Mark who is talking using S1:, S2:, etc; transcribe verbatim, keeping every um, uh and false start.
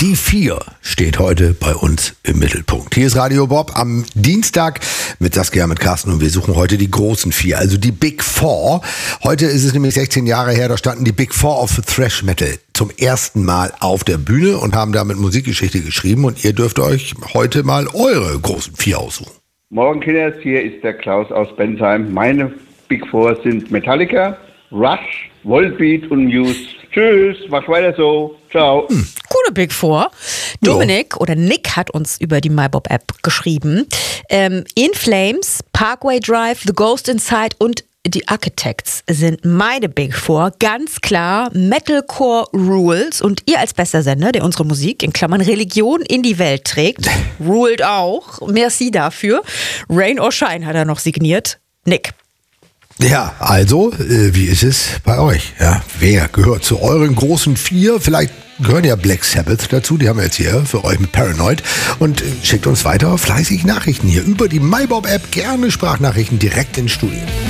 S1: Die vier steht heute bei uns im Mittelpunkt. Hier ist Radio Bob am Dienstag mit Saskia, mit Carsten und wir suchen heute die großen vier, also die Big Four. Heute ist es nämlich sechzehn Jahre her, da standen die Big Four of Thrash Metal zum ersten Mal auf der Bühne und haben damit Musikgeschichte geschrieben und ihr dürft euch heute mal eure großen vier aussuchen.
S2: Morgen, Kinders, hier ist der Klaus aus Bensheim. Meine Big Four sind Metallica, Rush, Volbeat und Muse. Tschüss, mach weiter so. Ciao.
S3: Hm, coole Big Four. Dominik oder Nick hat uns über die MyBob-App geschrieben. Ähm, In Flames, Parkway Drive, The Ghost Inside und die Architects sind meine Big Four. Ganz klar, Metalcore Rules. Und ihr als bester Sender, der unsere Musik in Klammern Religion in die Welt trägt, ruled auch. Merci dafür. Rain or Shine hat er noch signiert. Nick.
S1: Ja, also, äh, wie ist es bei euch? Ja, wer gehört zu euren großen vier? Vielleicht gehören ja Black Sabbath dazu, die haben wir jetzt hier für euch mit Paranoid. Und äh, schickt uns weiter fleißig Nachrichten hier über die MyBob-App, gerne Sprachnachrichten direkt ins Studio.